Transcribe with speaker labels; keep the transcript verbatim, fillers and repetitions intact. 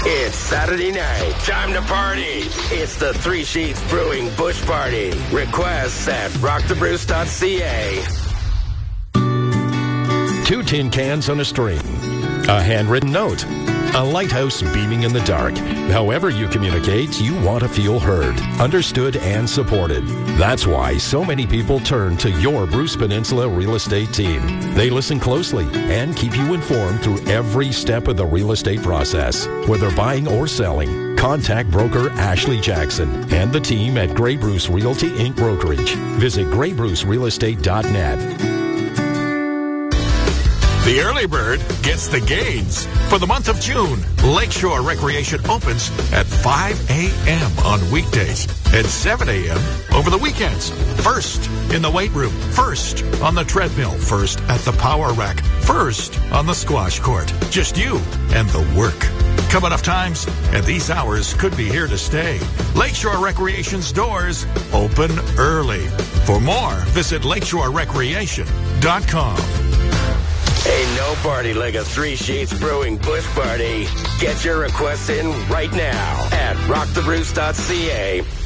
Speaker 1: It's Saturday night. Time to party. It's the Three Sheets Brewing Bush Party. Requests at rock the bruce dot c a.
Speaker 2: Two tin cans on a string. A handwritten note. A lighthouse beaming in the dark. However you communicate, you want to feel heard, understood, and supported. That's why so many people turn to your Bruce Peninsula real estate team. They listen closely and keep you informed through every step of the real estate process. Whether buying or selling, contact broker Ashley Jackson and the team at Grey Bruce Realty Incorporated. Brokerage. Visit gray bruce real estate dot net.
Speaker 3: The early bird gets the gains. For the month of June, Lakeshore Recreation opens at five a.m. on weekdays and seven a.m. over the weekends. First in the weight room, first on the treadmill, first at the power rack, first on the squash court. Just you and the work. Come enough times, and these hours could be here to stay. Lakeshore Recreation's doors open early. For more, visit lakeshore recreation dot com.
Speaker 1: Ain't no party like a Three Sheets Brewing Bush Party. Get your requests in right now at rock the bruce dot c a.